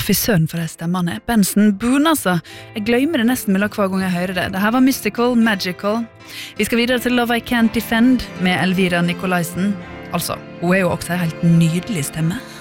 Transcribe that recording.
fy søren for det stemmene. Benson Boone, altså. Jeg glemmer det nesten mellom hver gang jeg hører det. Det her var Mystical, Magical. Vi skal videre til Love I Can't Defend med Elvira Nicolaisen. Altså, hun er jo også en helt nydelig stemme.